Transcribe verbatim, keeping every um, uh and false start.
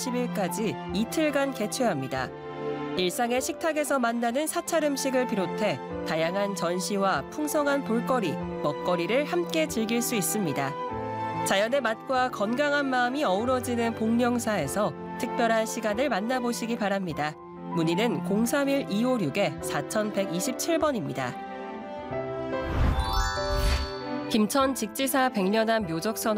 십 일까지 이틀간 개최합니다. 일상의 식탁에서 만나는 사찰 음식을 비롯해 다양한 전시와 풍성한 볼거리, 먹거리를 함께 즐길 수 있습니다. 자연의 맛과 건강한 마음이 어우러지는 복령사에서 특별한 시간을 만나보시기 바랍니다. 문의는 공삼일 이오육 사일이칠 번입니다. 김천 직지사 백년암 묘적선